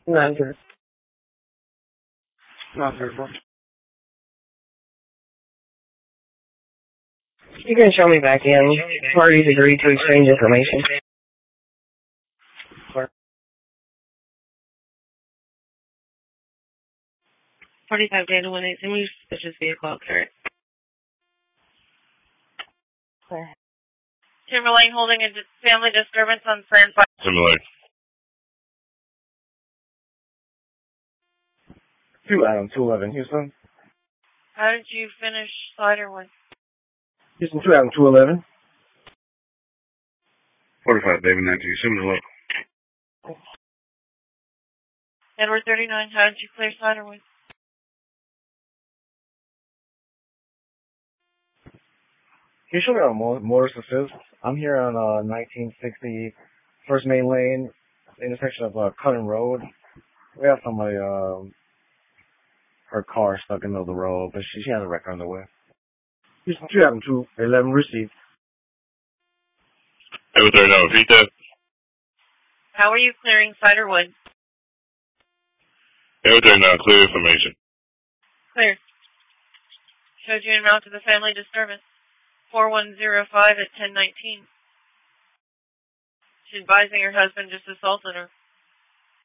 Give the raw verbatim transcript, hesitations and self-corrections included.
Nine zero. Not zero four. You can show me back in. Parties agreed to exchange information. forty-five Data one eight. Can we suspicious vehicle clear? Timberlane holding a family disturbance on Fern Five. Timberlane. Two Adam, two eleven, Houston. How did you finish Sliderwood? Houston, two Adam, two eleven. forty-five David nineteen. Similar look. Edward thirty-nine. How did you clear Sliderwood? Can you show me on Motorist Assist? I'm here on uh, nineteen sixty First Main Lane, intersection of uh, Cutting Road. We have somebody, uh, her car stuck in the middle of the road, but she, she has a wreck on the way. Houston, two Adam, two eleven, received. Edward thirty-nine, repeat that. How are you clearing Ciderwood? Edward thirty-nine, clear information. Clear. Showed you en route to the family disturbance. four one zero five at ten nineteen. She's advising her husband just assaulted her.